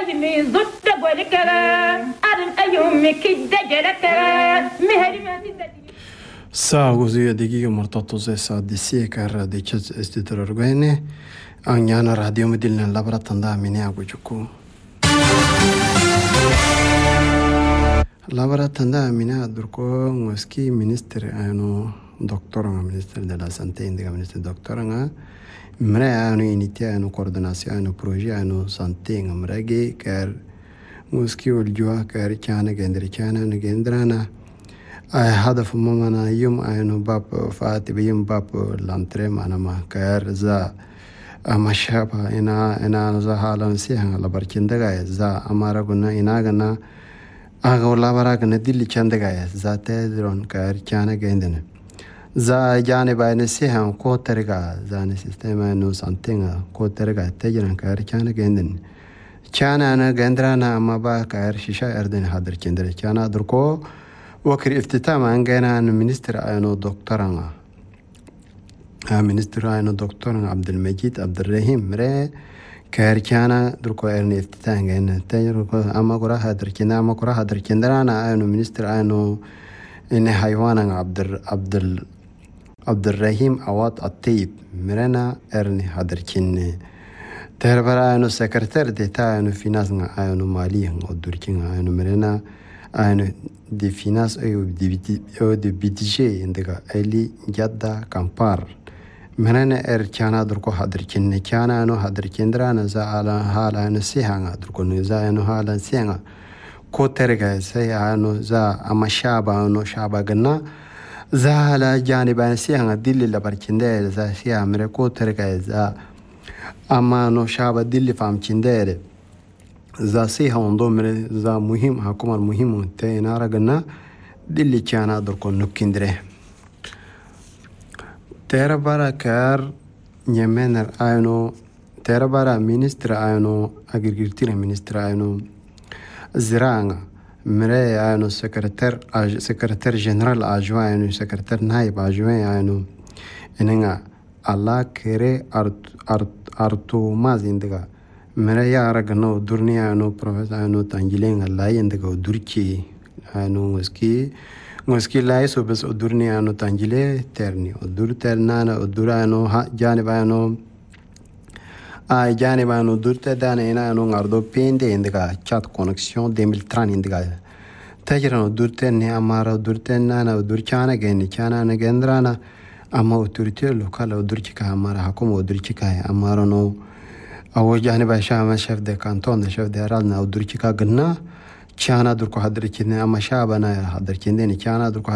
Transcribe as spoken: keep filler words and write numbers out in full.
من ضد ولك أرن أيهم كد جلك مهر ما Saguzi digi mortatoze sa disi kar de chas estitor gene anyana radio medilna labratanda mine agujuku labratanda mine durko ngoski minister ano doctor nga minister de la santé indiga minister doctor nga mre ano unité ano coordination ano projet ano santé nga mrege kar ngoski uljua kar chana gendri chana gendrana ay hadaf mamana yum ayno bab faati biyum bab lantre manama kar za amashaba ina ina za halan sihan labar kindaga za amara guna ina gana aga labara gana dilli chandaga za te dron kar chana gendene za jane bayne sihan ko terga za ne sistema no santenga ko terga tejran kar chana gendene chana na gendrana amaba kar shisha erden hadar kindre chana durko وكر افتتام عندنا المنستر أينو دكتورنا المنستر أينو دكتورنا عبد المجيد عبد الرحيم مرة كاركانا دركو إرني افتتام عندنا تجربة أما كره هذا كنا أما كره هذا كندرانا أينو منستر أينو إن حيوانا عبد عبد عبد الرحيم عواد الطيب مرنا إرني هذا كنا تربرا أينو سكرتير ديتا أينو في ناس أينو مالي ودوركين أينو مرنا أينو دي فيناس أو دي أو دي بيدجي عندك ألي جدة كامبار مننا إركانا دركو حضر كن كانا أنو حضر كندرانا زعلا حالا نسيها دركو نزا أنو حالا نسيها كوترجع سي أنو زا أما شابا أنو شابا جنا زعلا جانب نسيها دللي لبركندير زا سيا مرة كوترجع زا أما أنو شابا دللي فام كندير za sai hawando mere za muhim hakumar muhimu ta ina ragana dilli chana durko nukindre tera bara kar nyemener ayno tera bara ministra ayno agriculture ministra ayno ziranga mere ayno secrétaire secrétaire général adjoint ayno secrétaire naib adjoint ayno enenga alla kere art art artu mazindiga mere yara gano durniya no professor no tangilen Allah yanda ga durki no ngoski ngoski lai so bes durniya no tangile terni dur ternana dura no ha janiba no ai janiba no durte dana ina no ngardo pende indiga chat connexion deux mille trente indiga tajira no durte ne amara durte nana durchana geni chana na gendrana amma autorité locale durki ka amara hakuma durki ka amara no أول جانب عشان شاف ده كانتون شاف ده رالنا ودركي كأجنا كان دركو حضرتي أما شابنا حضرتي كنا دركو